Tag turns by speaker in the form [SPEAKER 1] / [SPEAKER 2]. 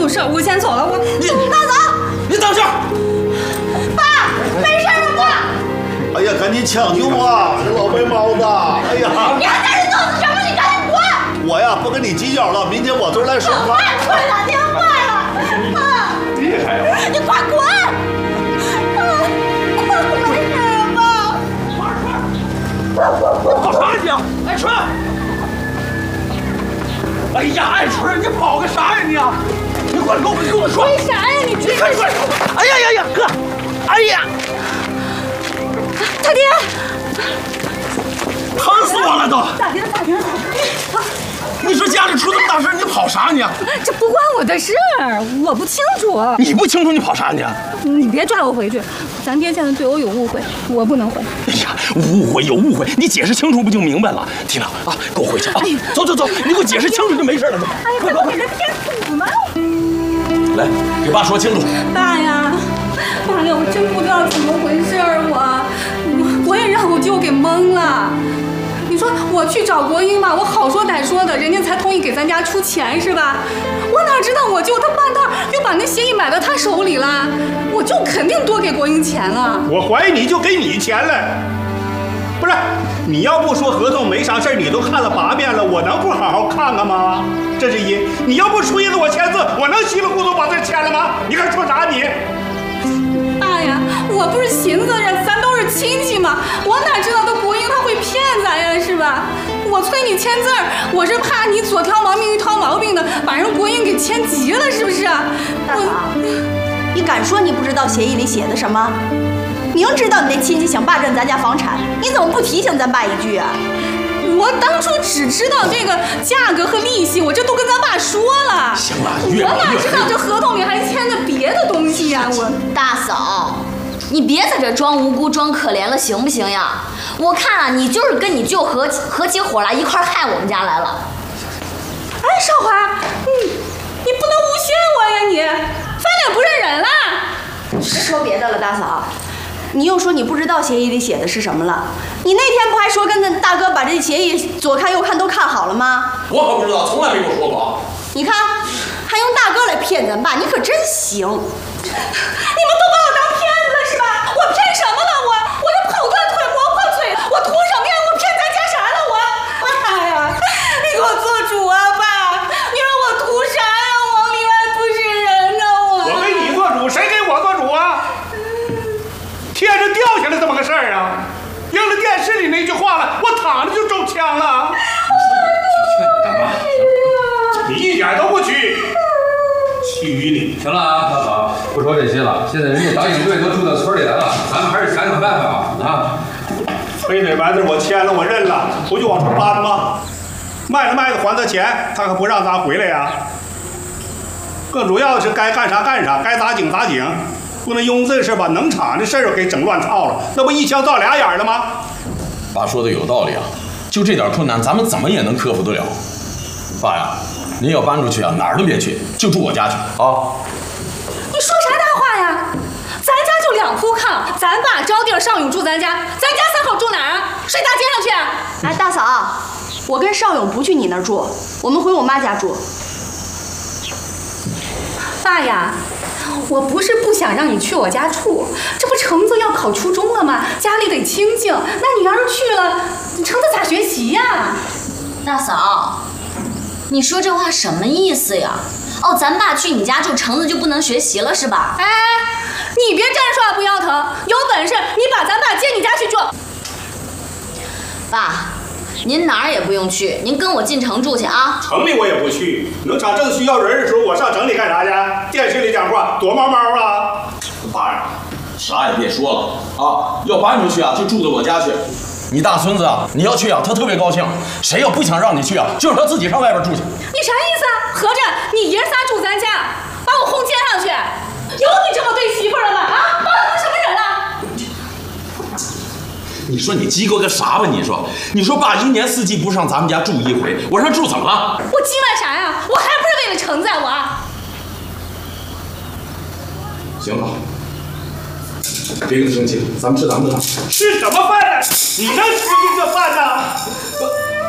[SPEAKER 1] 有事，我先走了。
[SPEAKER 2] 你
[SPEAKER 3] 大嫂，
[SPEAKER 2] 你等下。
[SPEAKER 3] 爸，没事了，爸。
[SPEAKER 4] 哎呀，赶紧抢救啊！这老白猫子，哎呀！
[SPEAKER 3] 你还在这弄什么？你赶紧滚！
[SPEAKER 4] 我呀，不跟你计较了，明天我这儿来说话。
[SPEAKER 3] 快打电话呀！爸，
[SPEAKER 2] 厉害呀！
[SPEAKER 3] 你快滚！没事了，爸。
[SPEAKER 2] 跑啥你啊？爱春！哎呀，爱春，你跑个啥呀你？你快跟我说！
[SPEAKER 1] 为啥呀？你
[SPEAKER 2] 快！哎呀呀呀，哥！哎呀！
[SPEAKER 1] 大爹，
[SPEAKER 2] 疼死我了都！
[SPEAKER 1] 咋的？
[SPEAKER 2] 你说家里出这么大事，你跑啥你？
[SPEAKER 1] 这不关我的事儿，我不清楚。
[SPEAKER 2] 你不清楚你跑啥你？
[SPEAKER 1] 你别抓我回去，咱爹现在对我有误会，我不能回。
[SPEAKER 2] 哎呀，误会有误会，你解释清楚不就明白了？缇娜啊，跟我回去啊！走，你给我解释清楚就没事了。
[SPEAKER 1] 哎呀，快给他骗死吗？
[SPEAKER 2] 来，给爸说清楚。
[SPEAKER 1] 爸呀，我真不知道怎么回事儿，我也让我舅给蒙了。你说我去找国英吧，我好说歹说的，人家才同意给咱家出钱是吧？我哪知道我舅他半道就把那协议买到他手里了，我舅肯定多给国英钱了。
[SPEAKER 5] 我怀疑你就给你钱了，不是？你要不说合同没啥事儿，你都看了8遍了，我能不好好看看吗？这是一。你要不催着我签字，我能稀里糊涂把这签了吗？你敢说啥你？
[SPEAKER 1] 爸呀，我不是寻思着咱都是亲戚嘛，我哪知道这国英他会骗咱呀，是吧？我催你签字儿，我是怕你左挑毛病右挑毛病的，把人国英给签急了，是不是？
[SPEAKER 3] 大嫂，你敢说你不知道协议里写的什么？明知道你那亲戚想霸占咱家房产，你怎么不提醒咱爸一句啊？
[SPEAKER 1] 我当初只知道这个价格和利息，我这都跟咱爸说了。
[SPEAKER 2] 行了，越
[SPEAKER 1] 我哪知道这合同里还签着别的东西呀？
[SPEAKER 6] 大嫂，你别在这装无辜、装可怜了，行不行呀？我看啊，你就是跟你舅合起伙来一块害我们家来了。
[SPEAKER 1] 哎，少华，你不能诬陷我呀你，翻脸不认人了。
[SPEAKER 3] 别说别的了，大嫂。你又说你不知道协议里写的是什么了？你那天不还说跟那大哥把这协议左看右看都看好了吗？
[SPEAKER 2] 我可不知道，从来没跟我说过。
[SPEAKER 3] 你看，还用大哥来骗咱爸，你可真行！
[SPEAKER 1] 你们都把我当骗子了是吧？我骗什么了我这跑断腿磨破腿，我图什么呀？我骗咱家啥了我？爸呀，你给我做主啊爸！你让我图啥呀？我里外不是人呐
[SPEAKER 5] 我给你做主，谁给我做主啊？天上掉下来这么个事儿啊！应了电视里那句话了，我躺着就中枪了。
[SPEAKER 2] 干嘛？
[SPEAKER 5] 你一点都不屈，屈你！
[SPEAKER 7] 行了啊，大嫂，不说这些了。现在人家党警队都住到村里来了，咱们还是想想办法吧啊！
[SPEAKER 5] 肥腿丸子我签了，我认了，不就往出搬吗？卖了卖的还他钱，他可不让咱回来呀。更主要的是该干啥干啥，该砸井砸井。不能因这事把农场的事儿给整乱套了，那不一枪照俩眼了吗？
[SPEAKER 2] 爸说的有道理啊，就这点困难，咱们怎么也能克服得了。爸呀，您要搬出去啊，哪儿都别去，就住我家去啊。
[SPEAKER 1] 你说啥大话呀？咱家就2铺炕，咱爸招娣少勇住咱家，咱家3口住哪儿啊？睡大街上去啊？
[SPEAKER 3] 哎，大嫂，我跟少勇不去你那儿住，我们回我妈家住。
[SPEAKER 1] 爸呀，我不是不想让你去我家住，这不橙子要考初中了吗？家里得清静，那你要是去了，橙子咋学习呀？
[SPEAKER 6] 大嫂，你说这话什么意思呀？哦，咱爸去你家住，橙子就不能学习了是吧？
[SPEAKER 1] 哎，你别站着说话不腰疼，有本事你把咱爸接你家去住。
[SPEAKER 6] 爸，您哪儿也不用去，您跟我进城住去啊。
[SPEAKER 5] 城里我也不去，农场正需要人的时候，我上城里干啥去？电视里讲话躲猫猫啊！
[SPEAKER 2] 爸呀，啥也别说了啊，要搬出去啊，就住到我家去。你大孙子啊，你要去啊，他特别高兴。谁要不想让你去啊，就是他自己上外边住去。
[SPEAKER 1] 你啥意思啊？合着你爷仨住咱家，把我轰街上去？有你这么对媳妇儿的吗？啊，把我当什么人了？
[SPEAKER 2] 你说你鸡哥个啥吧？你说爸1年4季不上咱们家住一回，我让住怎么了？
[SPEAKER 1] 我叽歪啥呀？我还不是为了橙子啊我。
[SPEAKER 2] 行了，别跟他生气了，咱们吃咱们的饭。
[SPEAKER 5] 吃什么饭呢？你能吃一个饭呢？